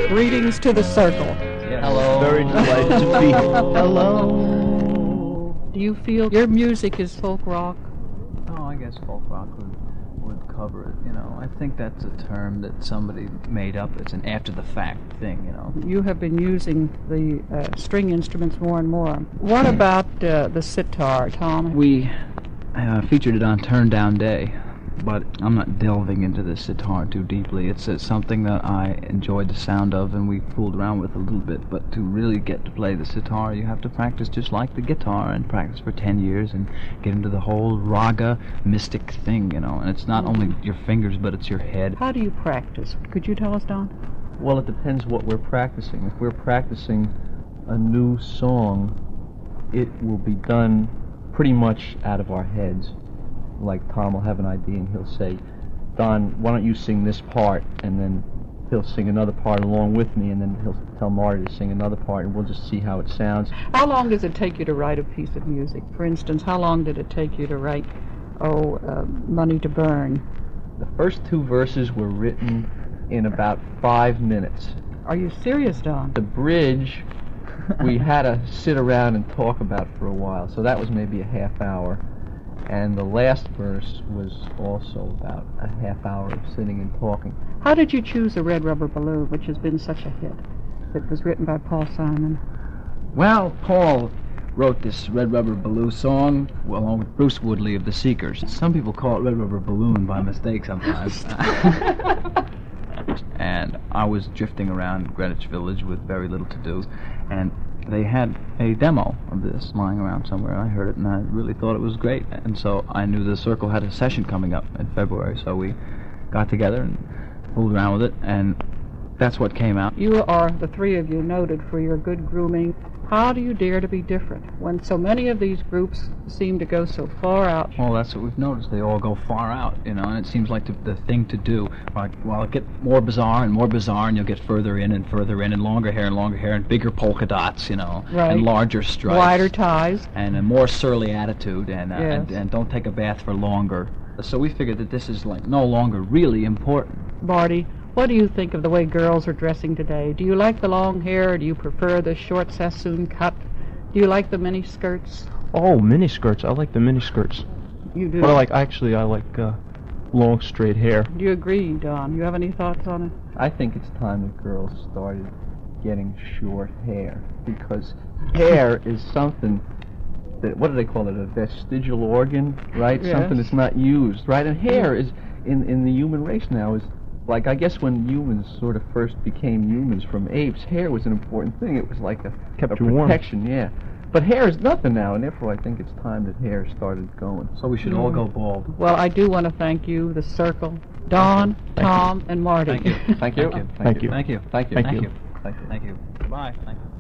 Greetings to the circle. Yes. Hello. Very delighted to be here. Hello. Do you feel your music is folk rock? Oh, I guess folk rock would cover it, you know. I think that's a term that somebody made up. It's an after-the-fact thing, you know. You have been using the string instruments more and more. What about the sitar, Tom? We featured it on Turn Down Day, but I'm not delving into the sitar too deeply. It's something that I enjoyed the sound of, and we fooled around with a little bit. But to really get to play the sitar, you have to practice just like the guitar, and practice for 10 years and get into the whole raga mystic thing, you know. And it's not only your fingers, but it's your head. How do you practice? Could you tell us, Don? Well, it depends what we're practicing. If we're practicing a new song, it will be done pretty much out of our heads. Like Tom will have an idea and he'll say, Don, why don't you sing this part? And then he'll sing another part along with me, and then he'll tell Marty to sing another part, and we'll just see how it sounds. How long does it take you to write a piece of music? For instance, how long did it take you to write, Money to Burn? The first two verses were written in about 5 minutes. Are you serious, Don? The bridge, we had to sit around and talk about for a while, so that was maybe a half hour. And the last verse was also about a half hour of sitting and talking. How did you choose the Red Rubber Balloon, which has been such a hit? It was written by Paul Simon. Well, Paul wrote this Red Rubber Balloon song along with Bruce Woodley of the Seekers. Some people call it Red Rubber Balloon by mistake sometimes. And I was drifting around Greenwich Village with very little to do, and they had a demo of this lying around somewhere. I heard it, and I really thought it was great. And so I knew the Circle had a session coming up in February, so we got together and fooled around with it, and that's what came out. You are, the three of you, noted for your good grooming. How do you dare to be different when so many of these groups seem to go so far out? Well, that's what we've noticed. They all go far out, you know, and it seems like the thing to do. Like, well, it'll get more bizarre, and you'll get further in, and longer hair, and bigger polka dots, you know, right. And larger stripes. Wider ties. And a more surly attitude, Yes. and don't take a bath for longer. So we figured that this is, like, no longer really important. Marty, what do you think of the way girls are dressing today? Do you like the long hair, or do you prefer the short Sassoon cut? Do you like the mini skirts? Oh, mini skirts. I like the mini skirts. You do? But I like long, straight hair. Do you agree, Don? You have any thoughts on it? I think it's time that girls started getting short hair, because hair is something that, what do they call it, a vestigial organ, right? Yes. Something that's not used, right? And hair is, in the human race now, is like, I guess when humans sort of first became humans from apes, hair was an important thing. It was like a Kept you warm. protection, yeah. But hair is nothing now, and therefore I think it's time that hair started going. So we should all go bald. Well, I do want to thank you, the Circle, Don, Tom, and Marty. Thank you. Thank you. Thank you. Thank you. Thank you. Thank you. Thank you. Thank you. Goodbye. Thank you.